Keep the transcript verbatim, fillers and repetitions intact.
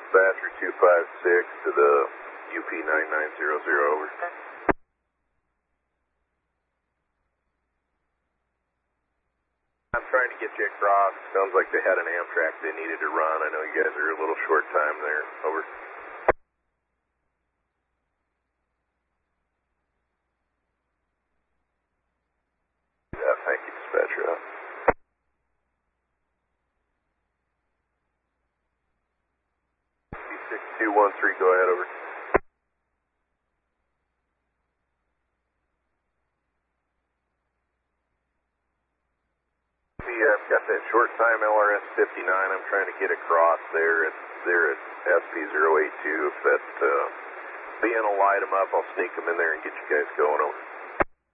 Dispatcher two five six to the U P nine nine zero zero, over. I'm trying to get you across. Sounds like they had an Amtrak they needed to run. I know you guys are a little short time there, over. Yeah, thank you, Dispatcher. six two one three, go ahead, over. Yeah, I've got that short time L R S fifty-nine. I'm trying to get across there. It's there at S P zero eight two. If that uh, being will light them up, I'll sneak them in there and get you guys going, over.